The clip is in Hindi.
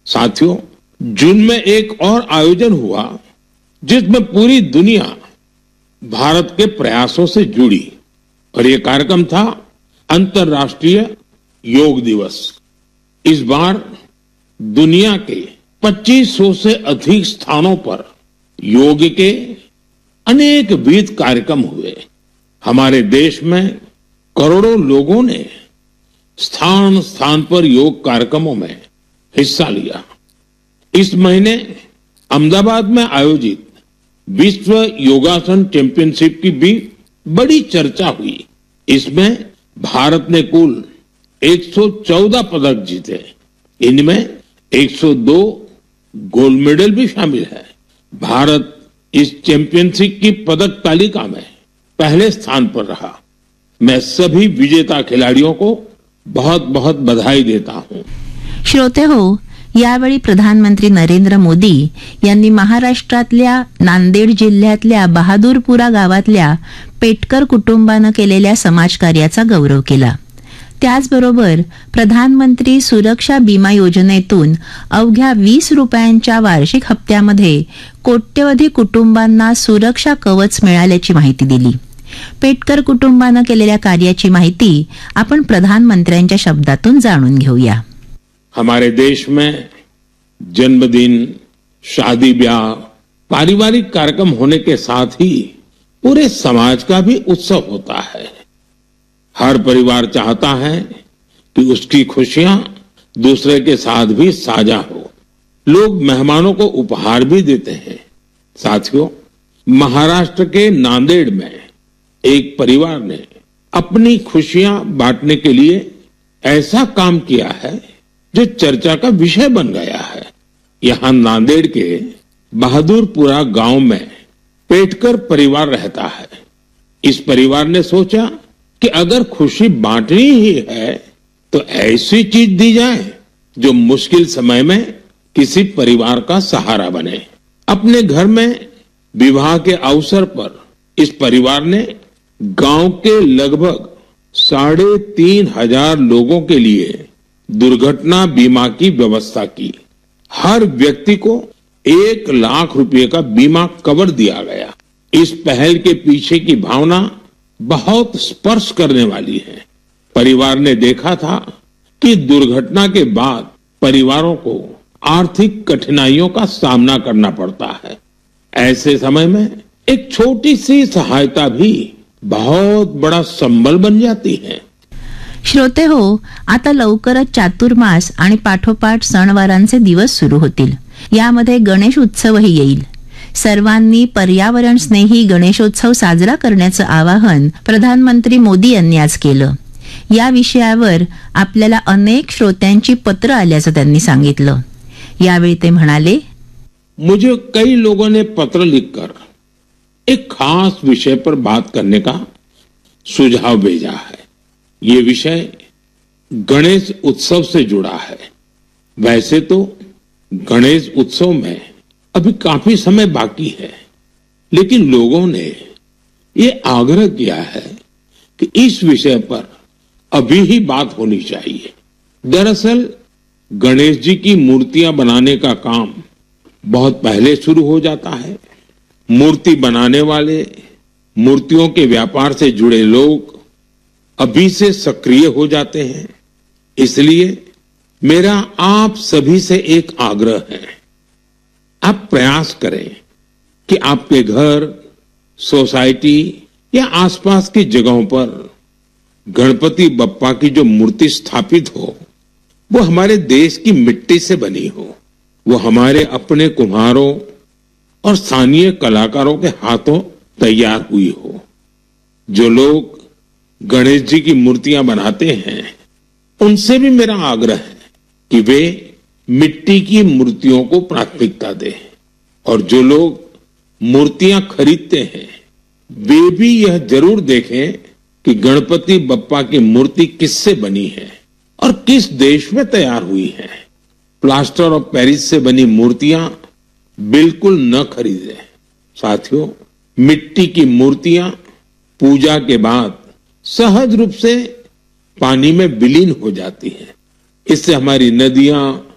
साथियों, जून में एक और आयोजन हुआ जिसमें पूरी दुनिया भारत के प्रयासों से जुड़ी और ये कार्यक्रम था अंतर्राष्ट्रीय योग दिवस। इस बार दुनिया के 2500 से अधिक स्थानों पर योग के अनेक विविध कार्यक्रम हुए। हमारे देश में करोड़ों लोगों ने स्थान स्थान पर योग कार्यक्रमों में हिस्सा लिया। इस महीने अहमदाबाद में आयोजित विश्व योगासन चैंपियनशिप की भी बड़ी चर्चा हुई। इसमें भारत ने कुल 114 पदक जीते। इनमें 102 गोल्ड मेडल भी शामिल है। भारत इस चैंपियनशिप की पदक तालिका में पहले स्थान पर रहा। मैं सभी विजेता खिलाड़ियों को बहुत बहुत बधाई देता हूं। श्रोते हो, यावेळी प्रधानमंत्री नरेंद्र मोदी यांनी महाराष्ट्रातल्या नांदेड जिल्ह्यातल्या बहादूरपुरा गावातल्या पेटकर कुटुंबानं केलेल्या समाजकार्याचा गौरव केला। त्याचबरोबर प्रधानमंत्री सुरक्षा बीमा योजनेतून अवघ्या 20 रुपयांच्या वार्षिक हप्त्यामध्ये कोट्यवधी कुटुंबांना सुरक्षा कवच मिळाल्याची माहिती दिली। पेटकर कुटुंबानं केलेल्या कार्याची माहिती आपण प्रधानमंत्र्यांच्या शब्दातून जाणून घेऊया। हमारे देश में जन्मदिन, शादी ब्याह, पारिवारिक कार्यक्रम होने के साथ ही पूरे समाज का भी उत्सव होता है। हर परिवार चाहता है कि उसकी खुशियां दूसरे के साथ भी साझा हो। लोग मेहमानों को उपहार भी देते हैं। साथियों, महाराष्ट्र के नांदेड़ में एक परिवार ने अपनी खुशियां बांटने के लिए ऐसा काम किया है जो चर्चा का विषय बन गया है। यहां नांदेड़ के बहादुरपुरा गांव में पेटकर परिवार रहता है। इस परिवार ने सोचा कि अगर खुशी बांटनी ही है तो ऐसी चीज दी जाए जो मुश्किल समय में किसी परिवार का सहारा बने। अपने घर में विवाह के अवसर पर इस परिवार ने गांव के लगभग 3,500 लोगों के लिए दुर्घटना बीमा की व्यवस्था की। हर व्यक्ति को 1 लाख रुपए का बीमा कवर दिया गया। इस पहल के पीछे की भावना बहुत स्पर्श करने वाली है। परिवार ने देखा था कि दुर्घटना के बाद परिवारों को आर्थिक कठिनाइयों का सामना करना पड़ता है। ऐसे समय में एक छोटी सी सहायता भी बहुत बड़ा संबल बन जाती है। श्रोते हो, आता लवकरच चातुर्मास आणि पाठोपाठ सणवारांचे दिवस सुरू होतील। यामध्ये गणेश उत्सवही येईल। सर्वांनी पर्यावरण स्नेही गणेशोत्सव साजरा करण्याचं आवाहन प्रधानमंत्री मोदी यांनी आज केलं। या विषयावर आपल्याला अनेक श्रोत्यांची पत्र आल्याचं त्यांनी सांगितलं। यावेळी ते म्हणाले, मुझे कई लोगों ने पत्र लिखकर एक खास विषय पर बात करने का सुझाव भेजा है। ये विषय गणेश उत्सव से जुड़ा है। वैसे तो गणेश उत्सव में अभी काफी समय बाकी है, लेकिन लोगों ने ये आग्रह किया है कि इस विषय पर अभी ही बात होनी चाहिए। दरअसल गणेश जी की मूर्तियां बनाने का काम बहुत पहले शुरू हो जाता है। मूर्ति बनाने वाले, मूर्तियों के व्यापार से जुड़े लोग अभी से सक्रिय हो जाते हैं। इसलिए मेरा आप सभी से एक आग्रह है, आप प्रयास करें कि आपके घर, सोसाइटी या आसपास की जगहों पर गणपति बप्पा की जो मूर्ति स्थापित हो वो हमारे देश की मिट्टी से बनी हो, वो हमारे अपने कुम्हारों और स्थानीय कलाकारों के हाथों तैयार हुई हो। जो लोग गणेश जी की मूर्तियां बनाते हैं उनसे भी मेरा आग्रह है कि वे मिट्टी की मूर्तियों को प्राथमिकता दें, और जो लोग मूर्तियां खरीदते हैं वे भी यह जरूर देखें कि गणपति बप्पा की मूर्ति किससे बनी है और किस देश में तैयार हुई है। प्लास्टर ऑफ पेरिस से बनी मूर्तियां बिल्कुल न खरीदें। साथियों, मिट्टी की मूर्तियां पूजा के बाद सहज रूप से पानी में विलीन हो जाती हैं। इससे हमारी नदियां,